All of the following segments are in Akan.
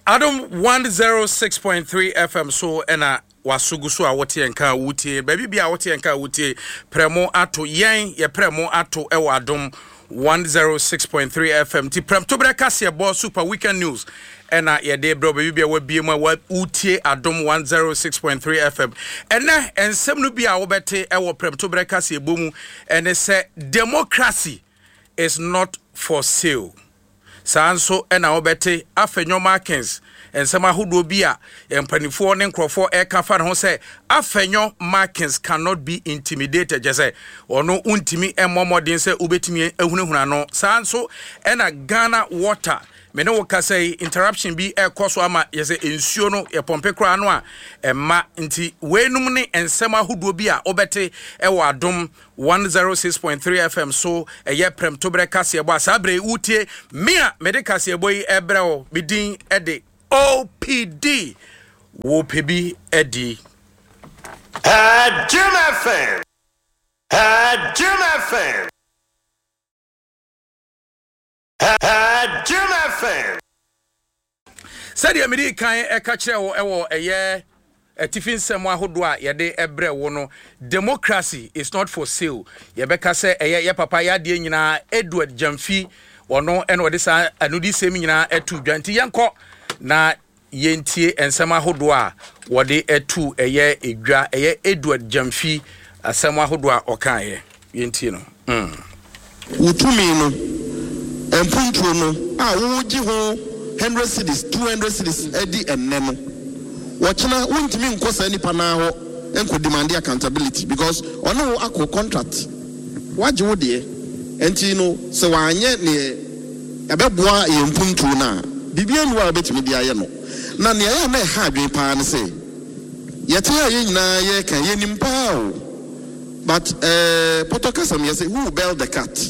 Adam 106.3 FM so ena wasugu so a wote enka wutie baby bia wote enka wutie premo ato yen ye premo ato ewa Adam 106.3 FM ti prem to breka se bo super weekend news ena ye de bro baby bia wa biem wa wutie Adam 106.3 FM ena ensem no bia wo bete ewo prem to breka se bomu ene se democracy is not for sale. Sanso ena obete afenyo Markins ensema hudo bia empanifo ne nkrofo eka ho se afenyo Markins cannot be intimidated jese ono untimi emomodin se ubetimi ehunehuna no sanso ena Ghana Water mene wo kase interruption bi ekoso ama yese ensuo no ye pompe kra no a emma nti wenum ne ensema hudo bia obete ewo Adom 106.3 FM so eye prem to bre kase ebo asabre utie mia mede kase ebo yi ebre o bidin ede OPD wo pebi edi Jim FM Jim FM Jim FM Sadia medi kan eka kire wo ewo eye Tifin semwa hodo a yede ebre wo no democracy is not for sale ye beka se ye papa ya de nyina Edward Jamfi wono ene wode sa anudi sem nyina etu dwanti yenko na yentie ensema hodo a wode etu eye edwa eye Edward Jamfi asemwa hodo a okan ye yentie no utumi no empuntuo no a wo gi ho 100 cities 200 cities edi enne no watchna wontimi nkosa nipa na ho enko demand accountability because ono akọ contract waje wo de enti no se wanye ne abeboa ye mpuntu na bibia ni wa betimi dia ye no na ne ya na ha adwen pa ne se yete ya ye nyina ye kan ye nimpa o but potokasam ye say who bailed the cat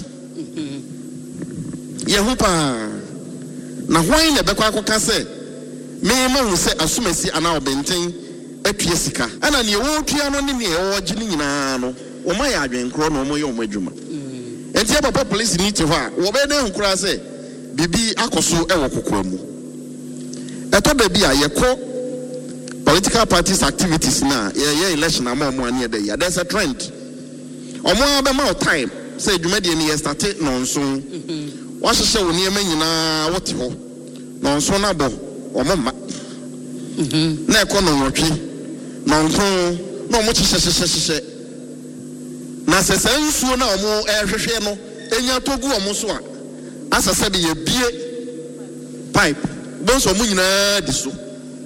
ye hupa na hwan ne bekwa akoka se me ma hu se asumasi ana obenten atue sika ana ne wo tua no ne ne wo gye nyina no o ma ya adwen kro no mo ye o madwuma enti e papa police ni te ho a wo be na nkura se bibi akoso e wo kokora mu eto da bi a ye ko political parties activities na ye election amamo ane de ya there's a trend omo be ma time say dwuma de ne start nonso wa hyehyɛ wo niema nyina wote ho nonso na bo omama na ekono nwotwe nonso na omo hyehyɛ na sesensuo na omo ehwehwe no enya togu omo so a asase de ye bie pipe bonso omo nyina di so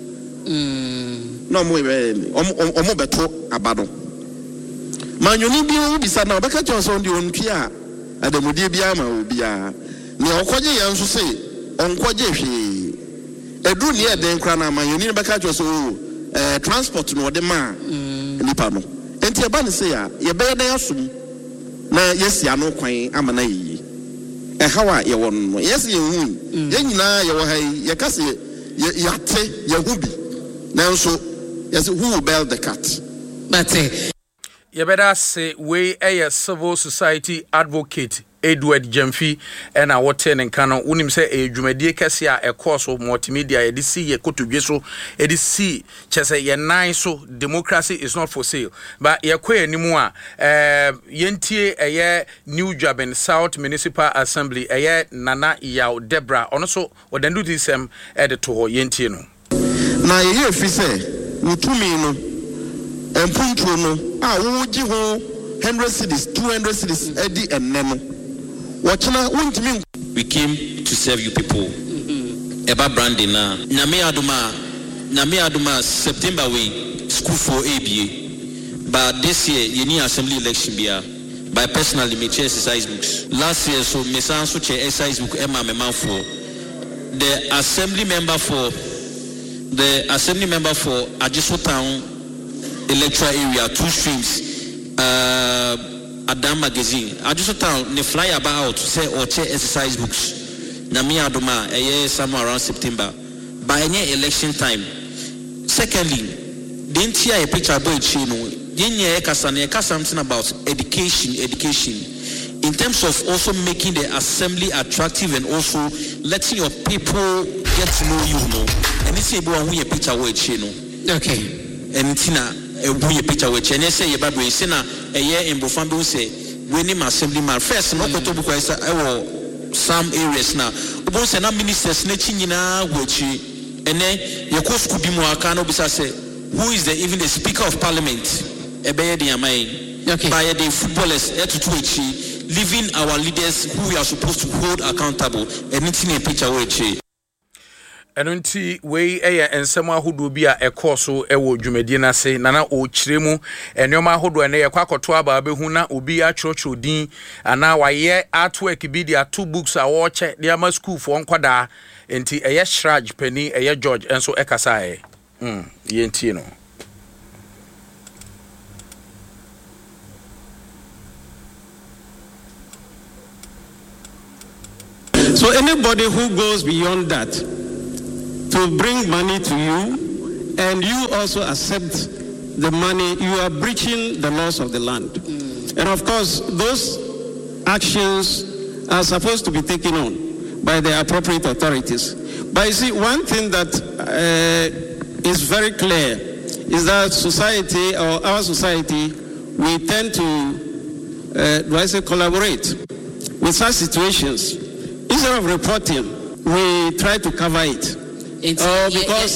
na omo beto abado manyoni bi o bisa na obeka chonso ndi ontwi a adamudie bia ma obia ne okoje yanso se onkoje hwe edu ne eden kra na manyoni ne beka chonso transport no de ma nipa no enti eba ne se ya ye be den asum na yesi ano kwan amana yi hawa ye won no yesi ye hu ye nyina ye wo hai ye kase ye ate ye hubi nanso yesi who bailed the cat but ye better say we a civil society advocate Edward Jamfi ena wote ne nka no unim se edwumadie kese a ekoso multimedia ye see ye kotodwe so e see chese ye nine so democracy is not for sale but ye kwa animu a yentie eye New Jaben South Municipal Assembly eye Nana Yaw Debra ono so odandu disem e de to ho yentie no na ye fi se utumi no empuntuo no a wo gi ho 100 cities 200 cities edi enne no. We came to serve you people. Eba branding na Nyame aduma September we school for ABA. But this year you need assembly election bia. By personally me chair exercise books. Last year so me so chair exercise book Emma me man for the assembly member for Ajiso Town electoral area 2 streams Adam magazine. I just thought ne fly about say or check exercise books. Na me adoma somewhere around September. By any election time. Secondly, didn't hear a picture about chino. Didn't hear something about education. In terms of also making the assembly attractive and also letting your people get to know you, ɛne sɛ ebi wɔn ho yɛ picture wɔ akyire no okay ɛne ti na ɛho yɛ picture wɔ akyire ɛne sɛ yɛ ba bere sɛ na ɛyɛ mbɔfra bi sɛ wɔnim assemblyman first no kɔtɔ bukɔ ɛsɛ ɛwɔ some areas na wɔn sɛ na ministers n'akyi nyinaa wɔ akyire ɛnɛ yɛkɔ school bi mu aka na obisa sɛ who is even the speaker of parliament ɛbɛyɛ de ama yɛn by the footballers ɛtutu akyire leaving our leaders who we are supposed to hold accountable and it's in a picture where it's ɛno nti wei ɛyɛ nsɛm ahodoɔ bi a ɛkɔɔ so ɛwɔ dwumadie no ase nana ɔkyerɛ mu nneɛma ahodoɔ ɛnɛ yɛkɔ akɔto aba bɛhu na obi atwerɛtwerɛ din anaa wayɛ artwork bi de ato books a wɔrekyɛ de ama schoolfoɔ nkwadaa nti ɛyɛ shraj pani ɛyɛ George nso ɛkasaeɛ yɛntie no. So anybody who goes beyond that to bring money to you and you also accept the money, you are breaching the laws of the land. And of course, those actions are supposed to be taken on by the appropriate authorities. But you see, one thing that is very clear is that society, or our society, we tend to, collaborate with such situations. Instead of reporting, we try to cover it. Because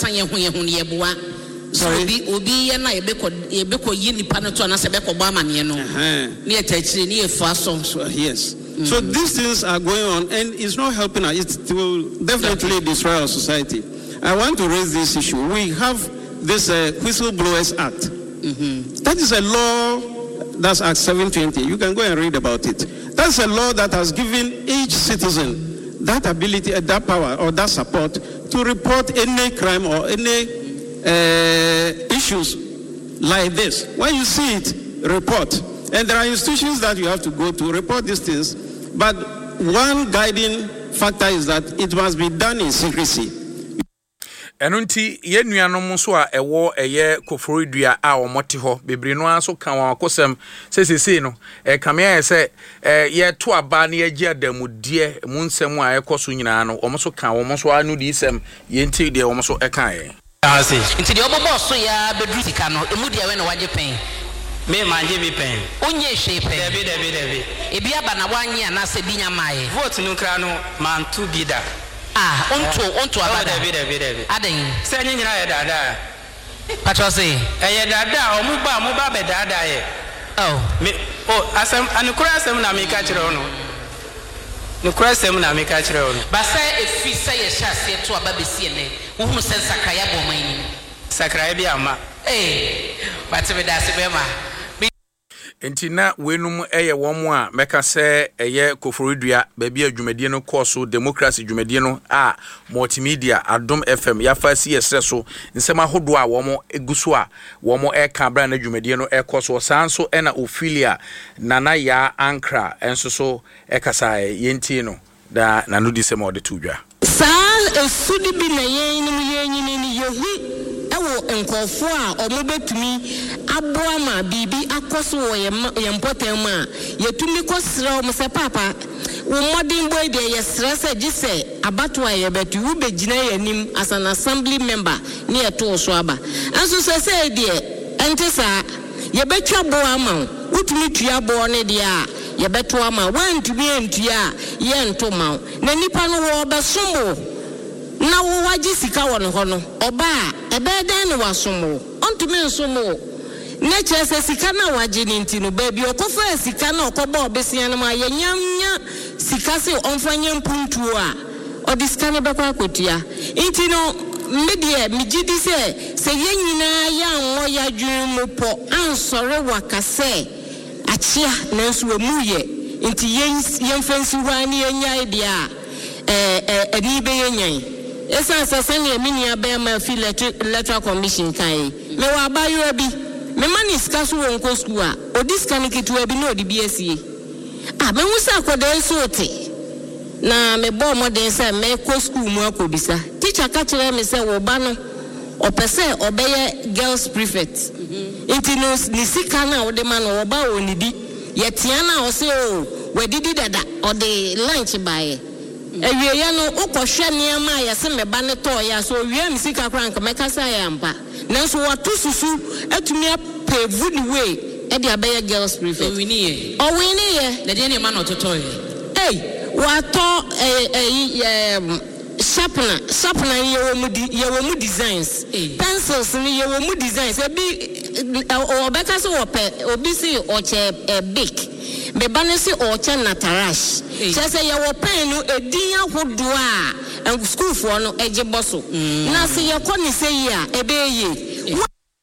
yes. So these things are going on and it's not helping us. It will definitely destroy our society. I want to raise this issue. We have this Whistleblowers Act. That is a law, that's Act 720. You can go and read about it. That's a law that has given each citizen that ability, that power, or that support to report any crime or any issues like this. When you see it, report. And there are institutions that you have to go to report these things. But one guiding factor is that it must be done in secrecy. ɛno nti yɛ nuanom so a ɛwɔ ɛyɛ koforidua a wɔmote hɔ bebre no aso ka wɔn akosɛm sesese no kamea yɛ sɛ yɛ to aba na yɛgye adamudie mu nsɛm a ɛkɔ so nyinaa no wɔn so ka wɔn so anu di sɛm yɛnti deɛ wɔn so ɛka yɛ nti deɛ ɔbɔbɔ so ya bedru sika no emu deɛ we na wagye pɛn me manje bi pen onye hwe pen debi ebi aba na wanye anase bi nyamae vote no kra no man to bi da onto abada debi adan se nyina ye dada patro say ye dada o mu ba be dada ye me asem anukura asem na me ka kire no nukura asem na me ka kire no ba se efi se ye hya se to aba be sie ne wo hunu se sakraya bo man ni sakraya bi ama but me da se be ma enti na wenum eye wɔn a meka sɛ eye koforidua baabi adwumadie no kɔ democracy dwumadie no a multimedia Adom FM yafa si yesre so nsɛm ahodo a wɔn eguso a wɔn ɛka bra na dwumadie no ɛkɔ so sanso ɛna Ophelia Nana ya Ankra enso so ɛkasa yenti no da na no di sɛm ɔde to dwa saa esudi bi na yɛn ni yehu ewo nkofo a omobetumi aboa ma bibi akoso wo yempotem a yetumi kosra o mse papa wo modern boy de yesra se gise abato a yebetu wo begina yanim as an assembly member ne eto so aba anso se de ente saa yebetwa boa ma wotumi tua boa ne de a yebeto ama wantumi antua ye nto ma na nipa no wo besomo na wo waji sika won ho no oba ebe den no wasomo ontumi nsomo na chese sika na waji ni ntino baby okofa sika na okoba obesia na ma yanyanya sika se onfanya mpuntuo a odiska ne bekwa akotua ntino medie migidi se yenyina ya anwo ya dwumu po ansore wakase achia nanso wamuye nti yemfansi hwani yenya dia eni be yenyan esa sasani emini abema fi electoral commission kai me wa bayo bi me mani ska so won ko school a odiska ni kitu abi na odi biesie me wusa akoda so te na me bo moden se me ko school mu akobisa teacher ka kire me se wo ba no opese obeye girls prefect enti no ni sika na wo de ma no wo ba wo ni di ye tia na wo se o we didi dada o de lunch bae Ewie no ukɔhwɛ nneɛma a yɛse meba ne tɔɔ ya so wie me sika kora nka mɛkasa yɛ ampa. Nanso wato susu atumi apave the way e de abɛyɛ girls prefect. Owini ye. The day man ototo ye. Hey, wato sharpener ye mu designs. Pencils ni ye mu designs. Ebi obeka so obi si oche big. Beba ne si oche natarash. Chese ye wo pen no edin ahodo a school for no eje boso. Na se ye kɔ ne se yi a ebe ye.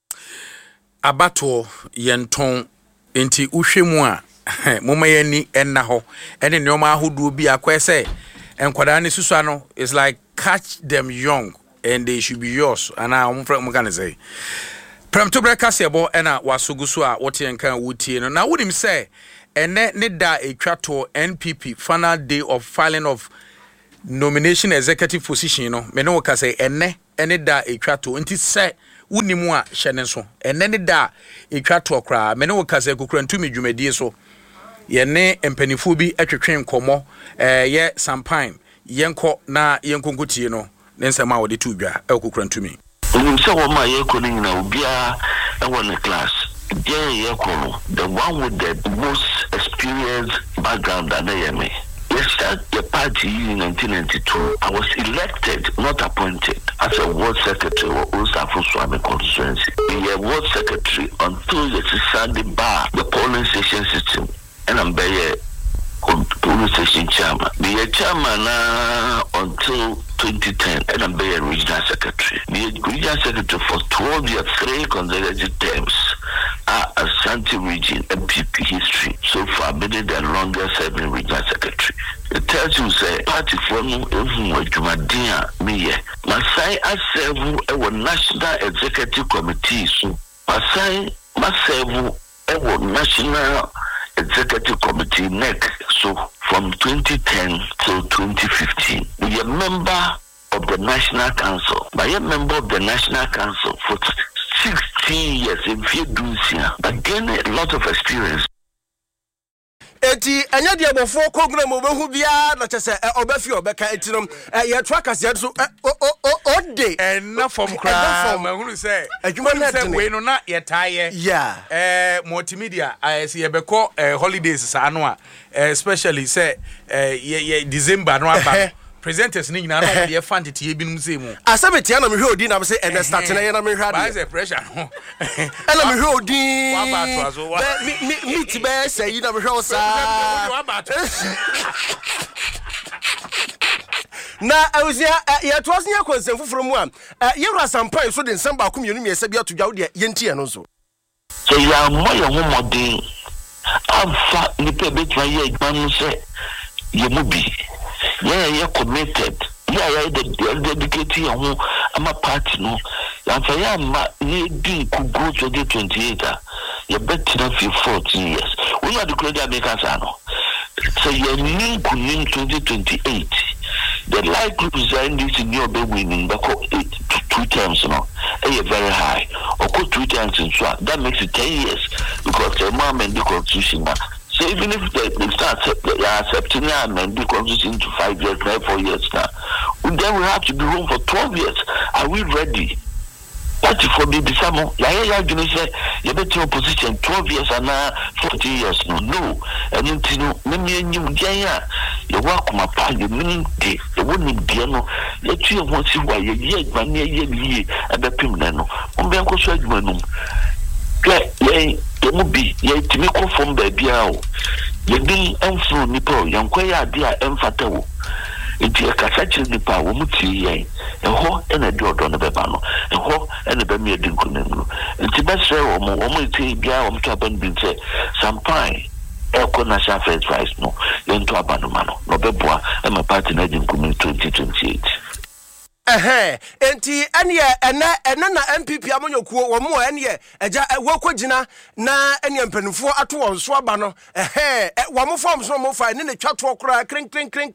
Abato yenton enti uhwe mu a moma yani enna ho ene nneoma ahodo bi akwa se enkwada ne susu ano is like catch them young and they should be yours and I am can say Prem to breakfast ebo ena wasogusu a wote enka wutie no na wonim say ene ne da etwato NPP final day of filing of nomination executive position no me no ka say ene da etwato enti say unimu a hyene so ene ne da etwato kra me no ka say kokura ntumi dwumadie so ye ne empanifo bi atwetwe nkomo ye sampine yenko na yenkonkotie no ne nsema wo de tu dwa kokura ntumi so wo ma ye ko ni na obia e won class the one with the most experienced background than me. We started the party in 1992. I was elected, not appointed, as a ward secretary of Osafo Swami constituency. We were ward secretary until the Sunday bar, the polling station system, and I'm there polling station chairman. The chairman until 2010, and I'm there regional secretary. The regional secretary for 12 years, 3 consecutive terms. Ashanti region MPP history so far been the longest serving regional secretary. It tells you say party for no Jumadia me Masai I serve a national executive committee so Masai serve a national executive committee NEC so from 2010 to 2015 we are member of the National Council. I am member of the National Council for 16 years in Fiducia, but gain a lot of experience. Eti anya de abofo kogun mo behu bia na chese obafi obeka etinom ye trackers ye so ode na from kra mahunu say adwuma say we no na ye taye multimedia say ye beko holidays sa no a especially say ye December no aba presenters ni nyina no de fan tete ebinum say mu asabetia na me hwe odi na me say and start na ye na me hwe ade why pressure no ela me hwe odi wa ba to aso wa meet be say yi na me hwe osa wa ba to na awusia ye to aso nya konsem foforo mu a ye wura sampai so de nsem ba ko mienu miesa bia to dwa wo de ye ntie no so so ya mo ye ho modin amfa ni pe betwa ye igban say ye mu bi yeah committed dedicated your ama party no amfa ya ma ye di ku go 2028 you better for 14 years we are the credit makers ano so you need ku 2028 the likelihood that this in your be winning because 2 times no very high or 2 times in so that makes it 10 years because the moment the constitution. So even if they start accepting the amendment constitution to 5 years, 4 years now, then we have to be room for 12 years. Are we ready? That's for me, Bisamo. Yeah, you say you better opposition 12 years and 14 years. No. And you know, maybe you you walk my part, you mean day, you wouldn't be no. Let you want to see why you yet, but near ye, and the Pimano. Uncle Swagman. Ye be ye to make from baby out. Ye be enfro nipo, yankwaya dia emfatawo. Inti ya kasachi nipa womuti ye. Eho ene do do na beba no. Eho ene be me edin kunenu. Inti best omo iti bia omo to aban bi say sampai eko national first prize no. Ye nto abanu ma no. No beboa e ma party na edin kunenu 2028. enti ene na MPP amonyokuo wo mo ene eja wokogina na ene mpanifo ato won so aba no wo mo form so mo fa ne twato kora kren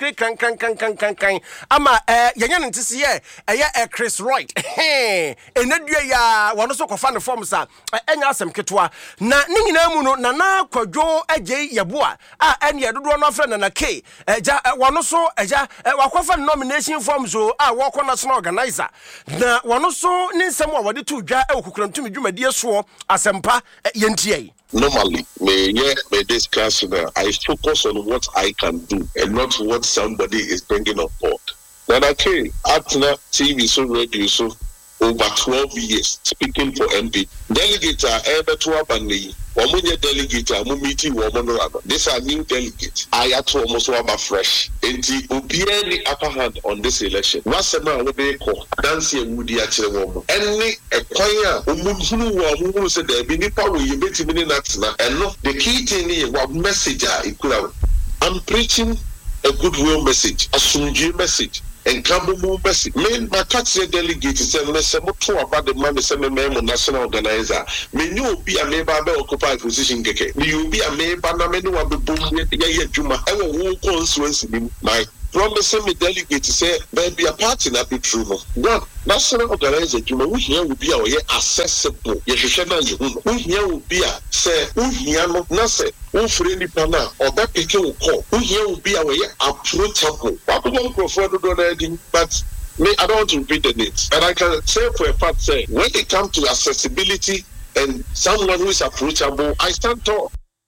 ama yenya ne ntisi ye eye Chris Wright enadua ya wono so kofa ne form sa enya asem ketwa na ne nyina mu no na kwadwo agye yeboa ene dodo no afra na K eja wono so eja wakofa nomination form so woko national organizer na wono so ne nsem a wode to dwa okukrantum dwumadie so asempa yentie. Normally, me discuss. I focus on what I can do and not what somebody is bringing on board. Then okay, Atna TV so radio so over 12 years speaking for MP. Delegate ever to abandon. Omunye delegate amu meeting woman. This are new delegate. I had to almost about fresh. Enti obiani upper hand on this election. Wasema wobe ko dance wudi achire woman. Any ekwanya omunhunu wo omunhunu se there be nipa we yebeti mini natina. And no, the key thing is what message ikura. I'm preaching a goodwill message, a sunji message. And Kambu message. Me, my country delegate said, "Let's talk about the man. Say, me, national organizer. Me, you be a member of occupy position. You be a member. Na me no be boom. Yeah, Juma. I will constituency. My promise me delegate say, there be a party na be true. One national organizer. Juma, we here will be our accessible. Yeshana Yehuno. We here will be a say. We here no na say. We friendly pana or that pick will call. We here will be our approachable. But me, I don't want to repeat the names. And I can say for a fact, say when it comes to accessibility and someone who is approachable, I stand tall.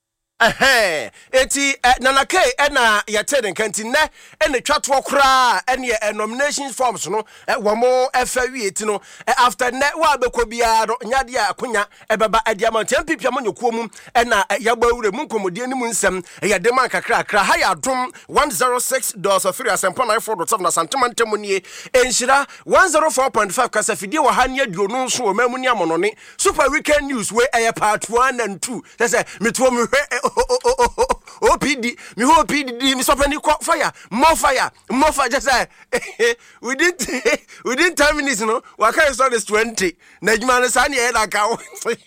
Eti nanake ena yateden kantine ene twatwo kra ene nomination forms no womo efawi eti no after ne wa bekobia do nyade akonya ebeba adiamant MPP amonyokuo mu ena yabawure mu nkomodie ni mu nsem yadema kakra kra ha ya dom 106.3 asempa 94.7 na santimantemu nie enhira 104.5 kasafidie wa ha ne aduonu nso wo mamu ni amonone super weekend news we part 1 and 2 say metuo me OPD, me OPD, me sopeni fire, more just say within 10 minutes, no, what can I start is 20. Najman Sani head account.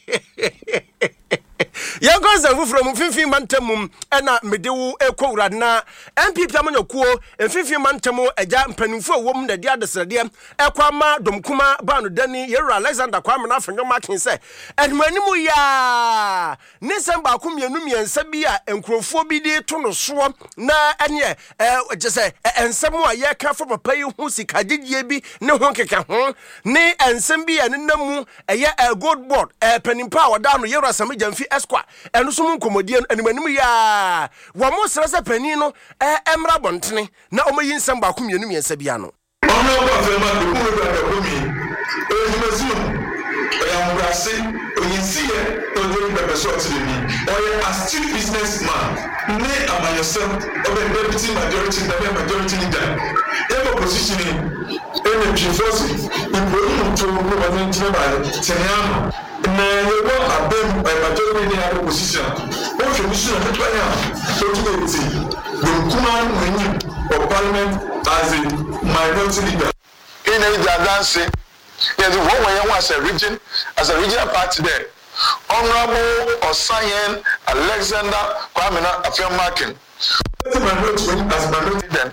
Yangoza from 15 mantemum ena medewu ekowura na MPP amonyokuo 15 mantemo eja mpanimfo wom na dia desrede ekwama domkuma banu dani Yero Alexander Kwame na afenyo makin se edmanimu ya Nisemba akumienu miensa bi a enkrofo bi di to no so na enye jese ensemu a ye ka fo papa yi hu sikagegye bi ne ho keka ho ne ensem bi a nenamu eye gold board panimpa wada no Yero Asami Jamfi Esqua enu so nkomodie animanim ya wo mo srese pani no emra bontene na omayi nsem ba komienu miensa bia no ono ba fe ma ko ko da ko mi ezimazu oyambrase oyinsiye ojori bebe so ti mi oye astute businessman ne am yourself obe deputy majority leader ebo position ene chifosi ibo to ko ba ni tire ba teniano na yewo abem majority leader position o se mission to anya so to ti the command menu of parliament as a minority leader in a dance. Yes, one was a regional party there. Honorable Osayen Alexander Kwame Afeomakin. As minority then.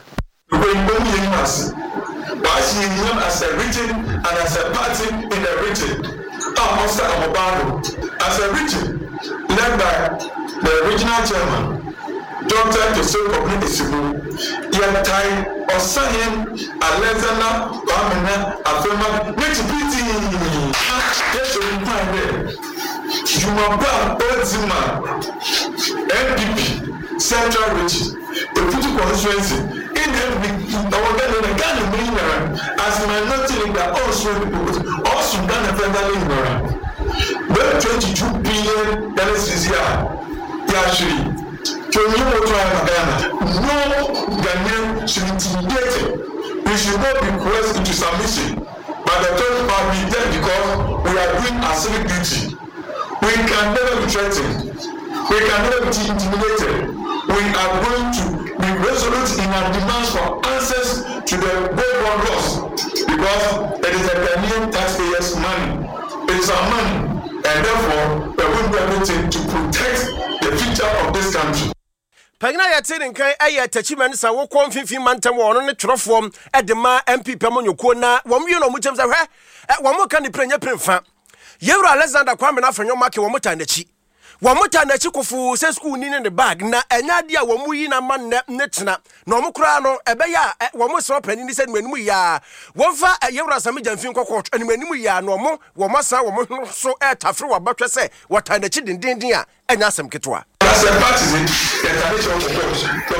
But she is known as a region and as a party in the region. Monster Amobano, as a region led by the regional chairman, Dr. Joseph Obnisibu, Yatai Osayen Alexander Kwame Afeomakin. Which pretty yes, you find there. Jumaba Ozima MPP Central Region, the future constituency in the Ghana as minority leader also Ghana federal ignorant. But 22 billion this year, actually. No Ghanaian should be intimidated. We should not be coerced into submission. But the third part be dead because we are doing our civic duty. We can never be threatened. We can never be intimidated. We are going to be resolute in our demands for answers to the board laws because pagina yɛte ne nkan ɛyɛ tachiman sa wo kɔ mfimfin mantam wɔ ɔno ne twerɛfoɔ ɛde ma MP pamonyoko na wɔn wie no mu kyɛm sɛ hwɛ wɔn ka ne prenya premfa yɛwura Alexander Kwame na afanyɔ make wɔn ta n'akyi wɔn ta n'akyi kofo sɛ school ni ne ne bag na ɛnya de a wɔn yi na man ne tena na wɔn kura no ɛbɛyɛ a wɔn sɛ ɔpani ni sɛ nimu ya wɔn fa yɛwura Sami Jamfin kɔkɔ nimu ya na wɔn asa wɔn so ɛtafre wɔ abatwɛ sɛ wɔta n'akyi dindindin a ɛnya asɛm ketewa as a party the tradition of the church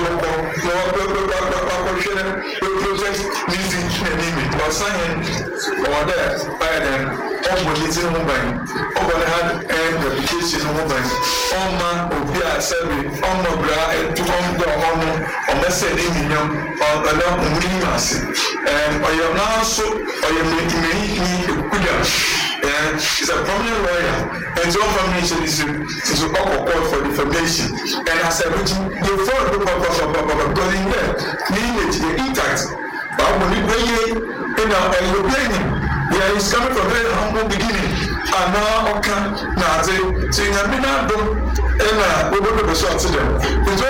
project music and or sign or there by them all meeting woman over the hand and reputation woman all man obia serving on no bra and to come down on message in or the umrimas and or you now so or you make and is a prominent lawyer and your information is a call for information and as a which you follow the going there lineage the intact but when you pay in a European yeah he's coming from very humble beginning and now okay now they saying I'm not and we will be short to them